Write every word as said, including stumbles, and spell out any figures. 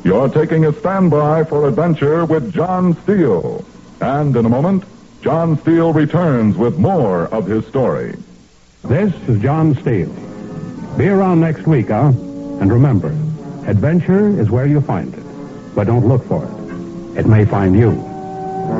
You're taking a standby for adventure with John Steele. And in a moment, John Steele returns with more of his story. This is John Steele. Be around next week, huh? And remember, adventure is where you find it. But don't look for it. It may find you.